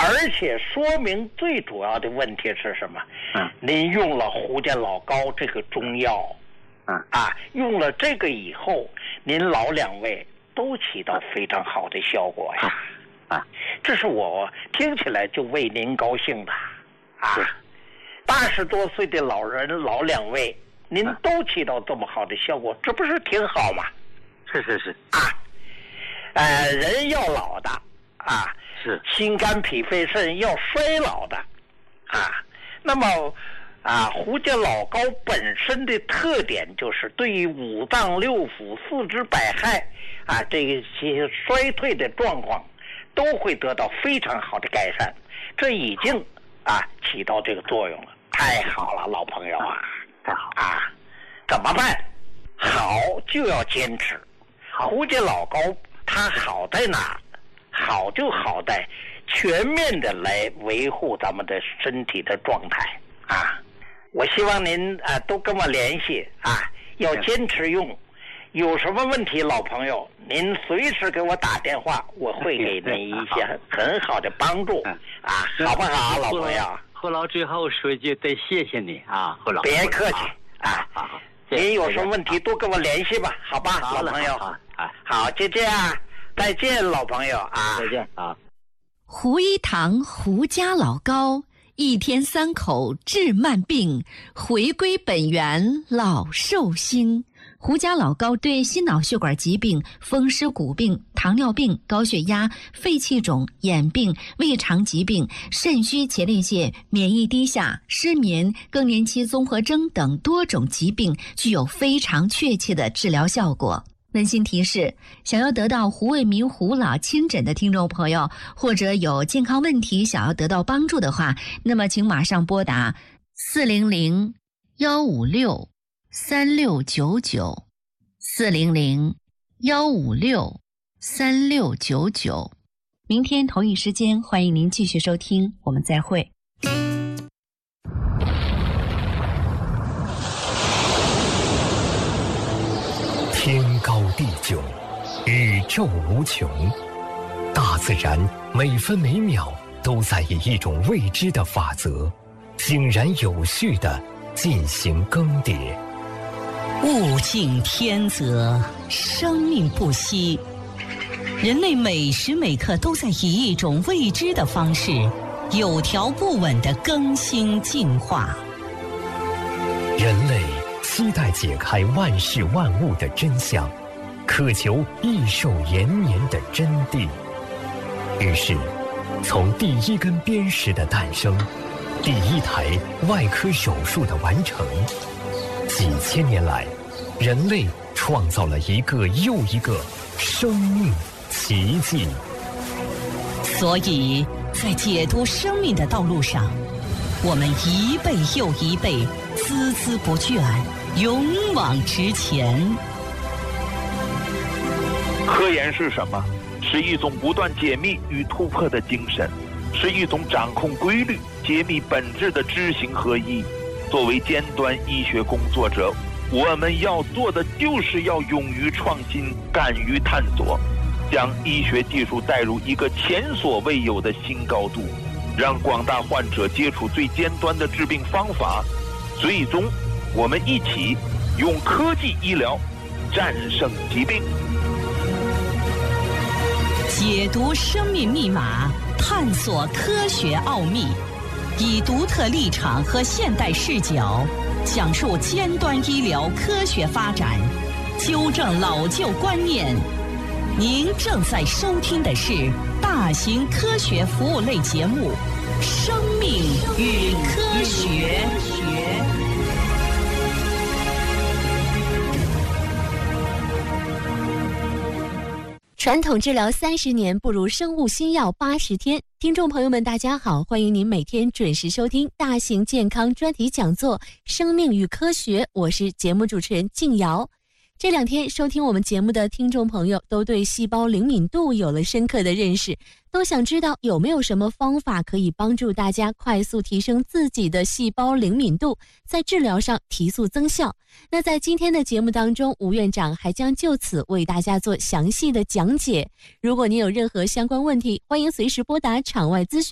而且说明最主要的问题是什么？您用了胡家老膏这个中药，用了这个以后，您老两位都起到非常好的效果呀！这是我听起来就为您高兴的80多岁的老人，老两位，您都起到这么好的效果，这不是挺好吗？ 是人要老的是心肝脾肺肾要衰老的那么胡家老膏本身的特点就是对于五脏六腑、四肢百骸这些衰退的状况都会得到非常好的改善，这已经起到这个作用了，太好了，老朋友太好怎么办？好就要坚持。胡家老膏它好在哪？好就好在全面的来维护咱们的身体的状态我希望您都跟我联系要坚持用。有什么问题，老朋友您随时给我打电话，我会给您一些很好的帮助好不好，老朋友？ 胡老最后说一句，得谢谢你胡老。 别客气您有什么问题多跟我联系吧，好吧，老朋友。好，就这样，再见，老朋友再见胡一堂胡家老膏，一天3口治慢病，回归本源老寿星。胡家老膏对心脑血管疾病、风湿骨病、糖尿病、高血压、肺气肿、眼病、胃肠疾病、肾虚前列腺、免疫低下、失眠、更年期综合征等多种疾病具有非常确切的治疗效果。温馨提示，想要得到胡卫民胡老亲诊的听众朋友，或者有健康问题想要得到帮助的话，那么请马上拨打400-156-3699 400-156-3699。明天同一时间，欢迎您继续收听，我们再会。 天高地久，宇宙无穷，大自然每分每秒都在以一种未知的法则，井然有序地进行更迭。 物竞天择，生命不息。人类每时每刻都在以一种未知的方式，有条不紊地更新进化。 人类期待解开万事万物的真相，渴求益寿延年的真谛。于是，从第一根砭石的诞生，第一台外科手术的完成，几千年来，人类创造了一个又一个生命奇迹。 所以，在解读生命的道路上，我们一辈又一辈，孜孜不倦，勇往直前。 科研是什么？是一种不断解密与突破的精神，是一种掌控规律、揭秘本质的知行合一。作为尖端医学工作者，我们要做的就是要勇于创新，敢于探索，将医学技术带入一个前所未有的新高度，让广大患者接触最尖端的治病方法。最终，我们一起用科技医疗战胜疾病。 解读生命密码，探索科学奥秘，以独特立场和现代视角，讲述尖端医疗科学发展，纠正老旧观念。您正在收听的是大型科学服务类节目《生命与科学》。 传统治疗30年，不如生物新药80天。听众朋友们，大家好，欢迎您每天准时收听大型健康专题讲座《生命与科学》，我是节目主持人静瑶。这2天收听我们节目的听众朋友都对细胞灵敏度有了深刻的认识，都想知道有没有什么方法可以帮助大家快速提升自己的细胞灵敏度，在治疗上提速增效。那在今天的节目当中，吴院长还将就此为大家做详细的讲解。如果您有任何相关问题，欢迎随时拨打场外咨询